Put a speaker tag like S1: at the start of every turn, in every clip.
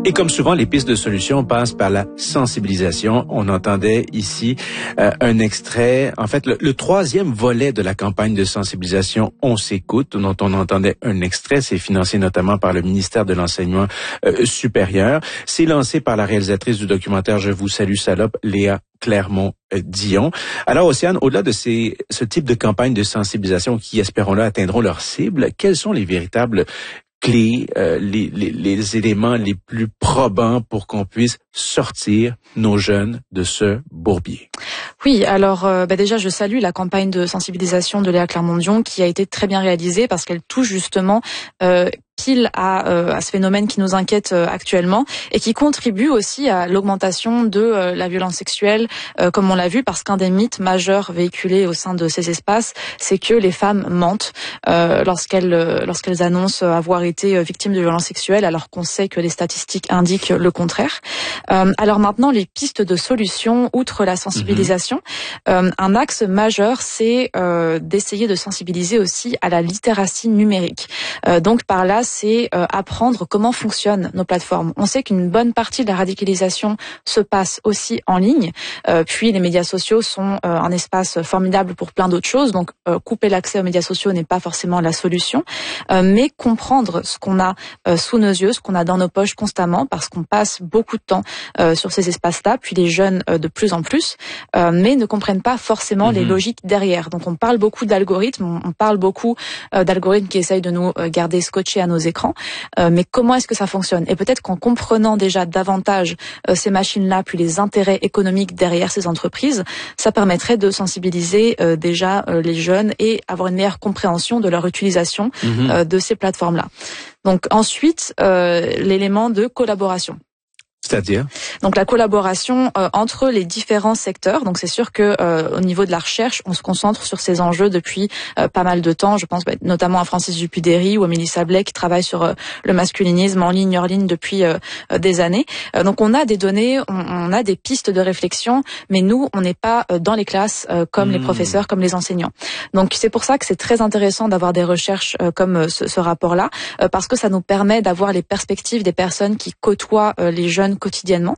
S1: Et comme souvent, les pistes de solutions passent par la sensibilisation. On entendait ici un extrait, en fait, le troisième volet de la campagne de sensibilisation On s'écoute, dont on entendait un extrait. C'est financé notamment par le ministère de l'Enseignement supérieur. C'est lancé par la réalisatrice du documentaire Je vous salue salope, Léa Clermont-Dion. Alors, Océane, au-delà de ce type de campagne de sensibilisation qui, espérons-le, atteindront leur cible, quelles sont les véritables clés, les éléments les plus probants pour qu'on puisse sortir nos jeunes de ce bourbier?
S2: Oui, alors déjà je salue la campagne de sensibilisation de Léa Clermont-Dion qui a été très bien réalisée parce qu'elle touche justement pile à ce phénomène qui nous inquiète actuellement et qui contribue aussi à l'augmentation de la violence sexuelle, comme on l'a vu, parce qu'un des mythes majeurs véhiculés au sein de ces espaces, c'est que les femmes mentent lorsqu'elles annoncent avoir été victimes de violences sexuelles, alors qu'on sait que les statistiques indiquent le contraire. Alors maintenant, les pistes de solutions, outre la sensibilisation, un axe majeur, c'est d'essayer de sensibiliser aussi à la littératie numérique. Donc par là, c'est apprendre comment fonctionnent nos plateformes. On sait qu'une bonne partie de la radicalisation se passe aussi en ligne, puis les médias sociaux sont un espace formidable pour plein d'autres choses, donc couper l'accès aux médias sociaux n'est pas forcément la solution, mais comprendre ce qu'on a sous nos yeux, ce qu'on a dans nos poches constamment, parce qu'on passe beaucoup de temps sur ces espaces-là, puis les jeunes de plus en plus, mais ne comprennent pas forcément les logiques derrière. Donc on parle beaucoup d'algorithmes, on parle beaucoup d'algorithmes qui essayent de nous garder scotchés à nos écrans, mais comment est-ce que ça fonctionne? Et peut-être qu'en comprenant déjà davantage ces machines-là, puis les intérêts économiques derrière ces entreprises, ça permettrait de sensibiliser déjà les jeunes et avoir une meilleure compréhension de leur utilisation de ces plateformes-là. Donc ensuite, l'élément de collaboration.
S1: C'est-à-dire?
S2: Donc la collaboration entre les différents secteurs. Donc c'est sûr que au niveau de la recherche, on se concentre sur ces enjeux depuis pas mal de temps. Je pense notamment à Francis Dupuy-Derry ou à Mélissa Blais qui travaillent sur le masculinisme en ligne, hors ligne depuis des années. Donc on a des données, on a des pistes de réflexion, mais nous, on n'est pas dans les classes comme les professeurs, comme les enseignants. Donc c'est pour ça que c'est très intéressant d'avoir des recherches comme ce rapport-là, parce que ça nous permet d'avoir les perspectives des personnes qui côtoient les jeunes quotidiennement.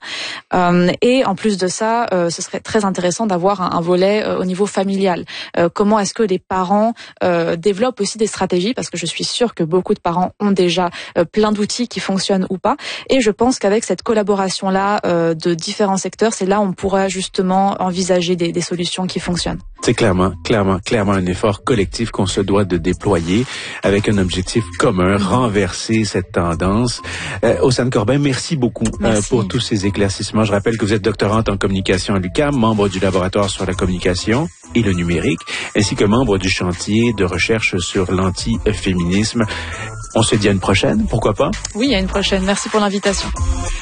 S2: Et en plus de ça, ce serait très intéressant d'avoir un volet au niveau familial. Comment est-ce que les parents développent aussi des stratégies, parce que je suis sûre que beaucoup de parents ont déjà plein d'outils qui fonctionnent ou pas. Et je pense qu'avec cette collaboration-là de différents secteurs, c'est là où on pourra justement envisager des solutions qui fonctionnent.
S1: C'est clairement un effort collectif qu'on se doit de déployer avec un objectif commun, renverser cette tendance. Océane Corbin, merci beaucoup pour tous ces éclaircissements. Je rappelle que vous êtes doctorante en communication à l'UQAM, membre du laboratoire sur la communication et le numérique, ainsi que membre du chantier de recherche sur l'anti-féminisme. On se dit à une prochaine, pourquoi pas?
S2: Oui, à une prochaine. Merci pour l'invitation.